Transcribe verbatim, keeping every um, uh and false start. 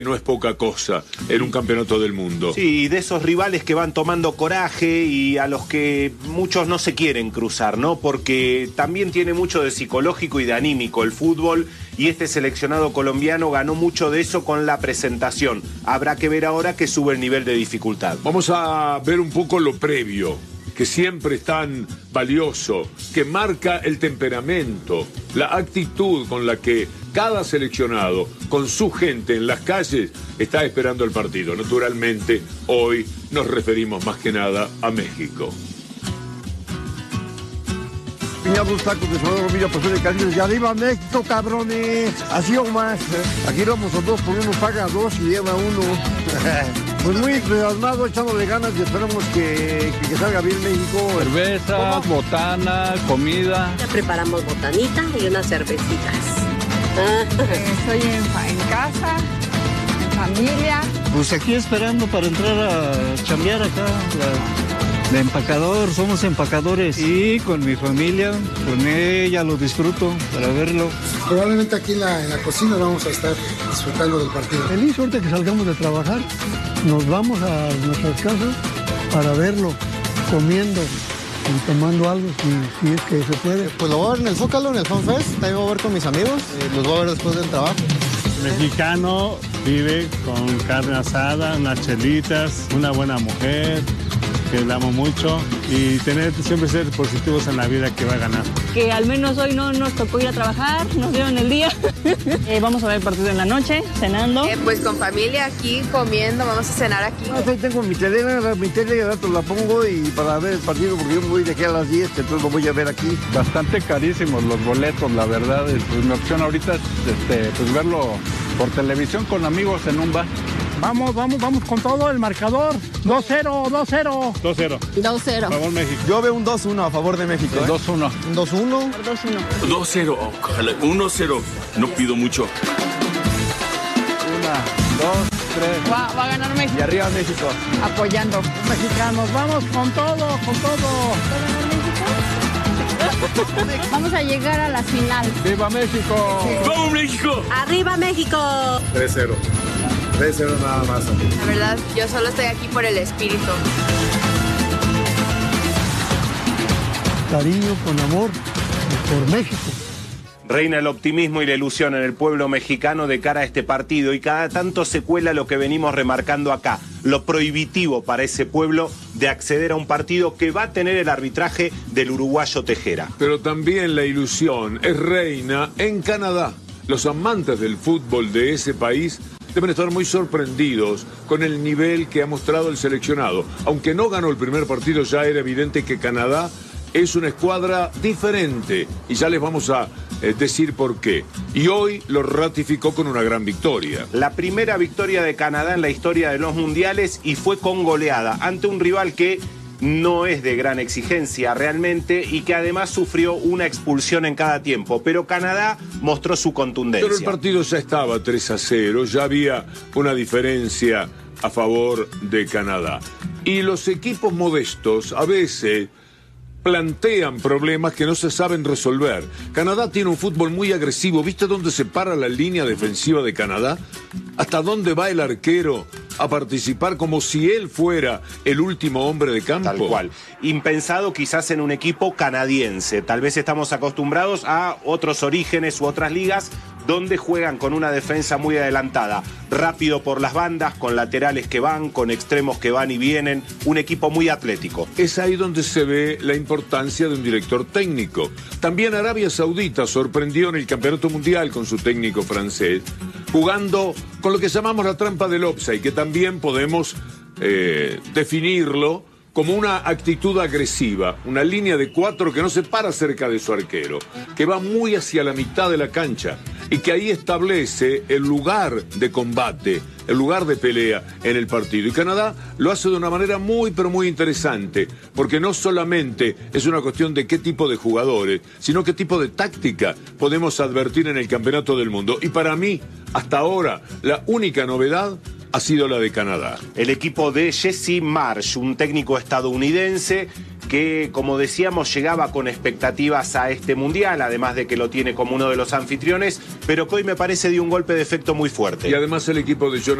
No es poca cosa en un campeonato del mundo. Sí, y de esos rivales que van tomando coraje y a los que muchos no se quieren cruzar, ¿no? Porque también tiene mucho de psicológico y de anímico el fútbol, y este seleccionado colombiano ganó mucho de eso con la presentación. Habrá que ver ahora que sube el nivel de dificultad. Vamos a ver un poco lo previo, que siempre es tan valioso, que marca el temperamento, la actitud con la que cada seleccionado, con su gente en las calles, está esperando el partido. Naturalmente, hoy nos referimos más que nada a México. Piñados tacos de Salvador Villa, pasó de Calientes, y arriba México, cabrones, así o más. Aquí vamos a dos, por uno paga dos y lleva uno. Pues muy entusiasmado, echándole ganas y esperamos que, que, que salga bien México. Cerveza, botana, comida. Ya preparamos botanita y unas cervecitas. Estoy en, en casa, en familia. Pues aquí esperando para entrar a chambear acá. La... De empacador, somos empacadores. Y con mi familia, con ella lo disfruto para verlo. Probablemente aquí en la, en la cocina vamos a estar disfrutando del partido. Feliz suerte que salgamos de trabajar, nos vamos a nuestras casas para verlo, comiendo y tomando algo, si, si es que se puede. Pues lo voy a ver en el Zócalo, en el FanFest, ahí voy a ver con mis amigos, eh, los voy a ver después del trabajo. Mexicano vive con carne asada, unas chelitas, una buena mujer, que la amo mucho, y tener siempre ser positivos en la vida, que va a ganar. Que al menos hoy no nos tocó ir a trabajar, nos dieron el día. eh, vamos a ver el partido en la noche, cenando. Eh, pues con familia aquí, comiendo, vamos a cenar aquí. No, hoy tengo mi tele, mi tele de rato la pongo y para ver el partido, porque yo me voy de aquí a las diez, entonces lo voy a ver aquí. Bastante carísimos los boletos, la verdad. Pues mi opción ahorita es este, pues verlo por televisión con amigos en un bar. Vamos, vamos, vamos con todo el marcador. dos cero, dos cero. dos cero. dos cero. A favor México. Yo veo un dos uno a favor de México. ¿eh? dos uno. dos uno. dos uno. dos cero. Oh, uno cero. No pido mucho. Una, dos, tres. Va, va a ganar México. Y arriba México. Apoyando. Mexicanos, vamos con todo, con todo. Vamos a llegar a la final. ¡Viva México! ¡Vamos, México! ¡Arriba México! tres cero. tres cero nada más. La verdad, yo solo estoy aquí por el espíritu. Cariño, con amor, por México. Reina el optimismo y la ilusión en el pueblo mexicano de cara a este partido, y cada tanto se cuela lo que venimos remarcando acá, lo prohibitivo para ese pueblo de acceder a un partido que va a tener el arbitraje del uruguayo Tejera. Pero también la ilusión es reina en Canadá. Los amantes del fútbol de ese país deben estar muy sorprendidos con el nivel que ha mostrado el seleccionado. Aunque no ganó el primer partido, ya era evidente que Canadá es una escuadra diferente, y ya les vamos a eh, decir por qué. Y hoy lo ratificó con una gran victoria. La primera victoria de Canadá en la historia de los mundiales, y fue con goleada ante un rival que no es de gran exigencia realmente y que además sufrió una expulsión en cada tiempo. Pero Canadá mostró su contundencia. Pero el partido ya estaba tres a cero, ya había una diferencia a favor de Canadá. Y los equipos modestos a veces plantean problemas que no se saben resolver. Canadá tiene un fútbol muy agresivo. ¿Viste dónde se para la línea defensiva de Canadá? ¿Hasta dónde va el arquero a participar como si él fuera el último hombre de campo? Tal cual. Impensado quizás en un equipo canadiense. Tal vez estamos acostumbrados a otros orígenes u otras ligas donde juegan con una defensa muy adelantada, rápido por las bandas, con laterales que van, con extremos que van y vienen, un equipo muy atlético. Es ahí donde se ve la importancia de un director técnico. También Arabia Saudita sorprendió en el Campeonato Mundial con su técnico francés, jugando con lo que llamamos la trampa del offside, que también podemos eh, definirlo como una actitud agresiva, una línea de cuatro que no se para cerca de su arquero, que va muy hacia la mitad de la cancha y que ahí establece el lugar de combate, el lugar de pelea en el partido. Y Canadá lo hace de una manera muy, pero muy interesante, porque no solamente es una cuestión de qué tipo de jugadores, sino qué tipo de táctica podemos advertir en el Campeonato del Mundo. Y para mí, hasta ahora, la única novedad ha sido la de Canadá. El equipo de Jesse Marsh, un técnico estadounidense que, como decíamos, llegaba con expectativas a este Mundial, además de que lo tiene como uno de los anfitriones, pero que hoy me parece dio un golpe de efecto muy fuerte. Y además el equipo de Jonathan